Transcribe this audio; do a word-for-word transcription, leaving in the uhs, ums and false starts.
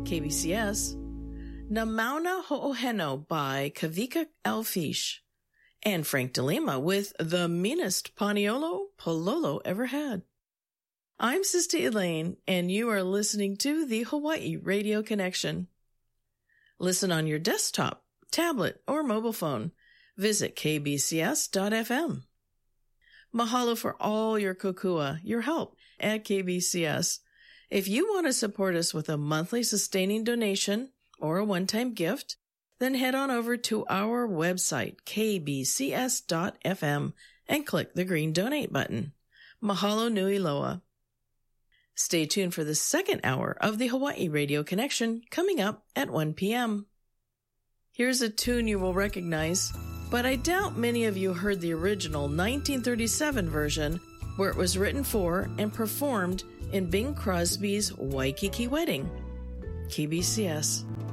K B C S, Na Mauna Ho'oheno by Kavika Alfish, and Frank DeLima with The Meanest Paniolo Pololo Ever Had. I'm Sister Elaine, and you are listening to the Hawaii Radio Connection. Listen on your desktop, tablet, or mobile phone. Visit k b c s dot f m. Mahalo for all your kokua, your help at K B C S. If you want to support us with a monthly sustaining donation or a one-time gift, then head on over to our website, k b c s dot f m, and click the green donate button. Mahalo nui loa. Stay tuned for the second hour of the Hawaii Radio Connection coming up at one p.m. Here's a tune you will recognize, but I doubt many of you heard the original nineteen thirty-seven version where it was written for and performed in Bing Crosby's Waikiki Wedding. K B C S.